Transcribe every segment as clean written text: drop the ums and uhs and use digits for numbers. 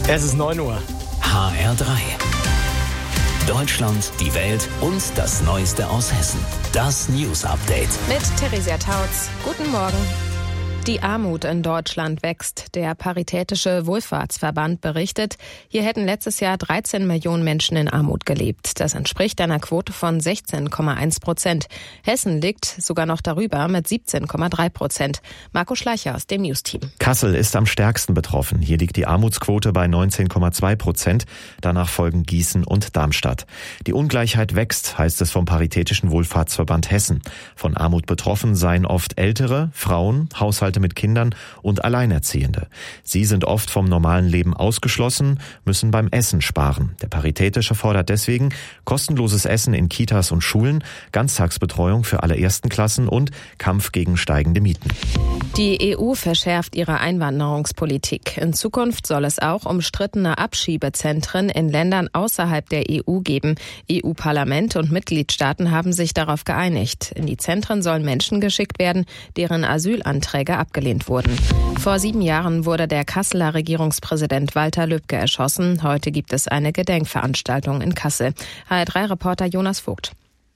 Es ist 9 Uhr. HR3. Deutschland, die Welt und das Neueste aus Hessen. Das News Update. Mit Theresia Tautz. Guten Morgen. Die Armut in Deutschland wächst. Der Paritätische Wohlfahrtsverband berichtet, hier hätten letztes Jahr 13 Millionen Menschen in Armut gelebt. Das entspricht einer Quote von 16,1%. Hessen liegt sogar noch darüber mit 17,3%. Marco Schleicher aus dem News-Team. Kassel ist am stärksten betroffen. Hier liegt die Armutsquote bei 19,2%. Danach folgen Gießen und Darmstadt. Die Ungleichheit wächst, heißt es vom Paritätischen Wohlfahrtsverband Hessen. Von Armut betroffen seien oft Ältere, Frauen, Haushalte mit Kindern und Alleinerziehende. Sie sind oft vom normalen Leben ausgeschlossen, müssen beim Essen sparen. Der Paritätische fordert deswegen kostenloses Essen in Kitas und Schulen, Ganztagsbetreuung für alle ersten Klassen und Kampf gegen steigende Mieten. Die EU verschärft ihre Einwanderungspolitik. In Zukunft soll es auch umstrittene Abschiebezentren in Ländern außerhalb der EU geben. EU-Parlament und Mitgliedstaaten haben sich darauf geeinigt. In die Zentren sollen Menschen geschickt werden, deren Asylanträge abgelehnt wurden. Vor 7 Jahren wurde der Kasseler Regierungspräsident Walter Lübcke erschossen. Heute gibt es eine Gedenkveranstaltung in Kassel. HR3-Reporter Jonas Vogt.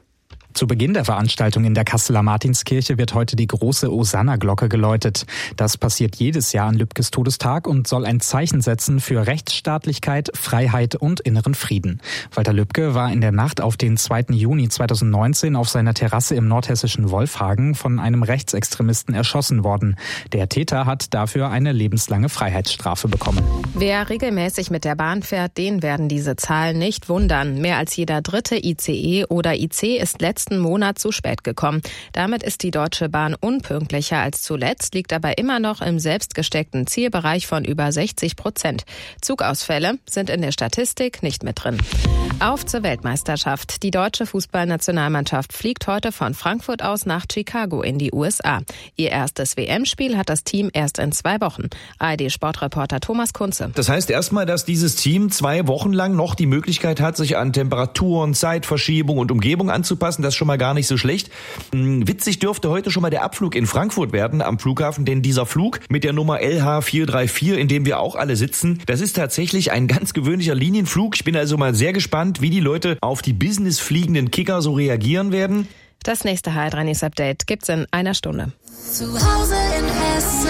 Zu Beginn der Veranstaltung in der Kasseler Martinskirche wird heute die große Osanna-Glocke geläutet. Das passiert jedes Jahr an Lübkes Todestag und soll ein Zeichen setzen für Rechtsstaatlichkeit, Freiheit und inneren Frieden. Walter Lübcke war in der Nacht auf den 2. Juni 2019 auf seiner Terrasse im nordhessischen Wolfhagen von einem Rechtsextremisten erschossen worden. Der Täter hat dafür eine lebenslange Freiheitsstrafe bekommen. Wer regelmäßig mit der Bahn fährt, den werden diese Zahlen nicht wundern. Mehr als jeder dritte ICE oder IC ist letzten Monat zu spät gekommen. Damit ist die Deutsche Bahn unpünktlicher als zuletzt, liegt aber immer noch im selbstgesteckten Zielbereich von über 60%. Zugausfälle sind in der Statistik nicht mit drin. Auf zur Weltmeisterschaft. Die deutsche Fußballnationalmannschaft fliegt heute von Frankfurt aus nach Chicago in die USA. Ihr erstes WM-Spiel hat das Team erst in 2 Wochen. ARD-Sportreporter Thomas Kunze. Das heißt erstmal, dass dieses Team 2 Wochen lang noch die Möglichkeit hat, sich an Temperaturen, Zeitverschiebung und Umgebung anzupassen. Das ist schon mal gar nicht so schlecht. Witzig dürfte heute schon mal der Abflug in Frankfurt werden am Flughafen, denn dieser Flug mit der Nummer LH434, in dem wir auch alle sitzen, das ist tatsächlich ein ganz gewöhnlicher Linienflug. Ich bin also mal sehr gespannt, wie die Leute auf die businessfliegenden Kicker so reagieren werden. Das nächste HR3 News Update gibt's in einer Stunde. Zu Hause in Hessen.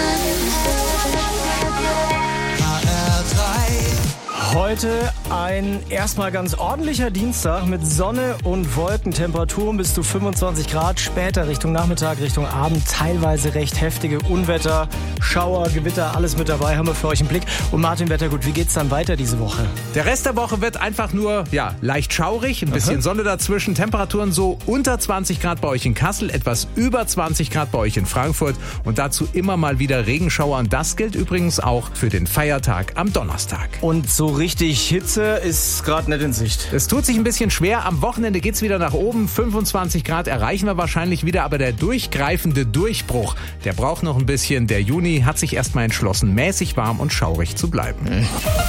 Heute ein erstmal ganz ordentlicher Dienstag mit Sonne und Wolken, Temperaturen bis zu 25 Grad, später Richtung Nachmittag, Richtung Abend teilweise recht heftige Unwetter, Schauer, Gewitter, alles mit dabei haben wir für euch im Blick. Und Martin Wettergut, wie geht's dann weiter diese Woche? Der Rest der Woche wird einfach nur leicht schaurig, ein bisschen Sonne dazwischen, Temperaturen so unter 20 Grad bei euch in Kassel, etwas über 20 Grad bei euch in Frankfurt und dazu immer mal wieder Regenschauer und das gilt übrigens auch für den Feiertag am Donnerstag. Und so richtig Hitze ist gerade nicht in Sicht. Es tut sich ein bisschen schwer. Am Wochenende geht's wieder nach oben. 25 Grad erreichen wir wahrscheinlich wieder. Aber der durchgreifende Durchbruch, der braucht noch ein bisschen. Der Juni hat sich erstmal entschlossen, mäßig warm und schaurig zu bleiben.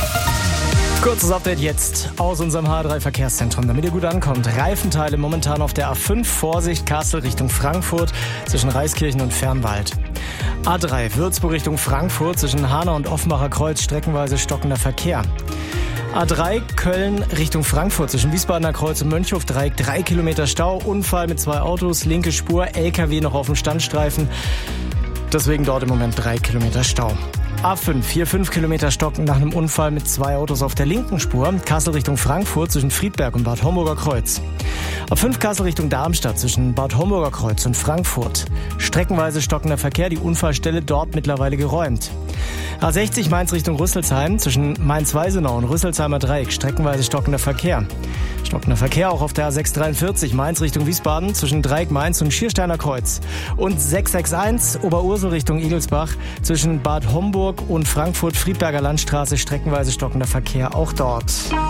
Kurzes Update jetzt aus unserem HR3-Verkehrszentrum, damit ihr gut ankommt. Reifenteile momentan auf der A5, Vorsicht, Kassel Richtung Frankfurt zwischen Reiskirchen und Fernwald. A3, Würzburg Richtung Frankfurt zwischen Hanau und Offenbacher Kreuz, streckenweise stockender Verkehr. A3, Köln Richtung Frankfurt zwischen Wiesbadener Kreuz und Mönchhof-Dreieck, 3 Kilometer Stau, Unfall mit 2 Autos, linke Spur, LKW noch auf dem Standstreifen, deswegen dort im Moment 3 Kilometer Stau. A5, 4,5 Kilometer stocken nach einem Unfall mit 2 Autos auf der linken Spur. Kassel Richtung Frankfurt zwischen Friedberg und Bad Homburger Kreuz. A5 Kassel Richtung Darmstadt zwischen Bad Homburger Kreuz und Frankfurt. Streckenweise stockender Verkehr, die Unfallstelle dort mittlerweile geräumt. A60 Mainz Richtung Rüsselsheim zwischen Mainz-Weisenau und Rüsselsheimer Dreieck. Streckenweise stockender Verkehr. Stockender Verkehr auch auf der A643 Mainz Richtung Wiesbaden zwischen Dreieck Mainz und Schiersteiner Kreuz. Und 661 Oberursel Richtung Igelsbach zwischen Bad Homburg und Frankfurt-Friedberger Landstraße. Streckenweise stockender Verkehr auch dort.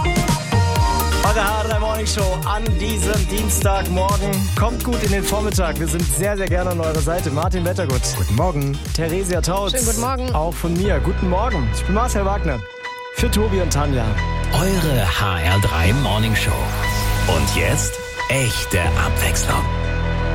Bei der HR3 Morning Show an diesem Dienstagmorgen. Kommt gut in den Vormittag. Wir sind sehr, sehr gerne an eurer Seite. Martin Wettergut. Guten Morgen. Theresia Tautz. Schönen guten Morgen. Auch von mir. Guten Morgen. Ich bin Marcel Wagner. Für Tobi und Tanja. Eure HR3 Morning Show. Und jetzt echte Abwechslung.